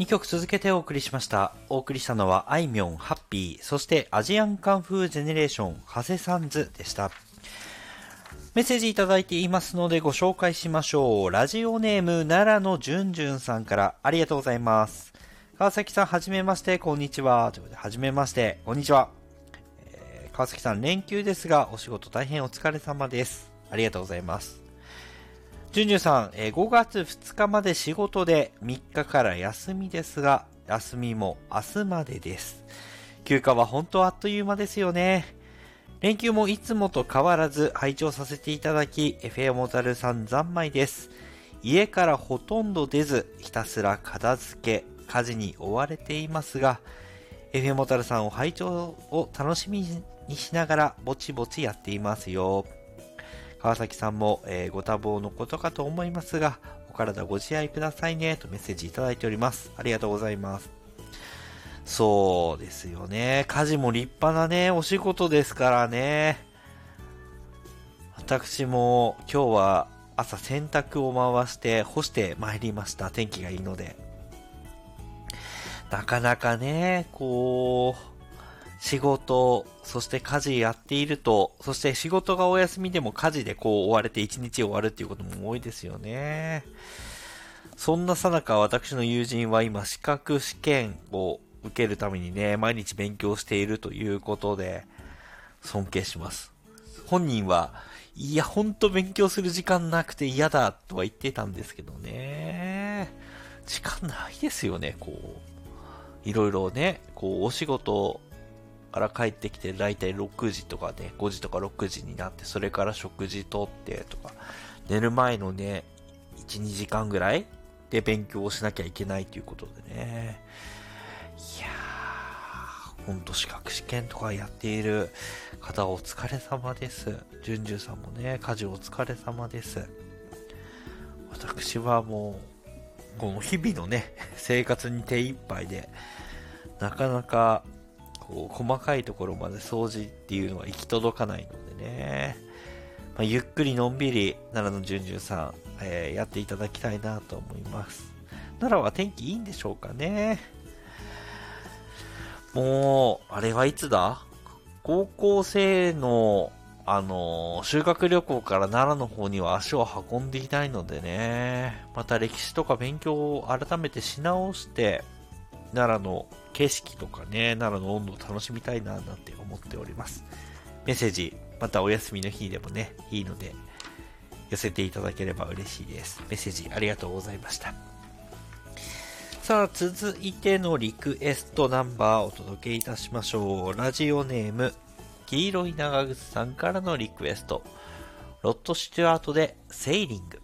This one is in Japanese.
2曲続けてお送りしました。お送りしたのはあいみょん、ハッピー、そしてアジアンカンフージェネレーション、ハセサンズでした。メッセージいただいていますのでご紹介しましょう。ラジオネーム奈良のじゅんじゅんさんからありがとうございます。川崎さんはじめまして、こんにちは。ということで、はじめまして、こんにちは。川崎さん連休ですがお仕事大変お疲れ様です。ありがとうございます。じゅんじゅんさん、5月2日まで仕事で3日から休みですが、休みも明日までです。休暇は本当あっという間ですよね。連休もいつもと変わらず拝聴させていただき、FM モタルさん三昧です。家からほとんど出ず、ひたすら片付け、家事に追われていますが、FM モタルさんを拝聴を楽しみにしながらぼちぼちやっていますよ。川崎さんも、ご多忙のことかと思いますが、お体ご自愛くださいねとメッセージいただいております。ありがとうございます。そうですよね。家事も立派なね、お仕事ですからね。私も今日は朝洗濯を回して干して参りました。天気がいいので。なかなかね、仕事、そして家事やっていると、そして仕事がお休みでも家事で追われて一日終わるっていうことも多いですよね。そんなさなか私の友人は今資格試験を受けるためにね、毎日勉強しているということで、尊敬します。本人は、いや、ほんと勉強する時間なくて嫌だとは言ってたんですけどね。時間ないですよね、いろいろね、お仕事から帰ってきてだいたい6時とかね、5時とか6時になって、それから食事とってとか、寝る前のね、1、2時間ぐらいで勉強をしなきゃいけないということでね。いやー、ほんと資格試験とかやっている方お疲れ様です。じゅんじゅんさんもね、家事お疲れ様です。私はもう、この日々のね、生活に手一杯で、なかなか、細かいところまで掃除っていうのは行き届かないのでね。ゆっくりのんびり、奈良のじゅんじゅんさん、やっていただきたいなと思います。奈良は天気いいんでしょうかね。もう、あれはいつだ？高校生の、修学旅行から奈良の方には足を運んでいないのでね。また歴史とか勉強を改めてし直して、奈良の景色とかね、奈良の温度を楽しみたいななんて思っております。メッセージ、またお休みの日でもね、いいので、寄せていただければ嬉しいです。メッセージありがとうございました。さあ、続いてのリクエストナンバーをお届けいたしましょう。ラジオネーム、黄色い長靴さんからのリクエスト。ロッド・スチュアートでセイリング。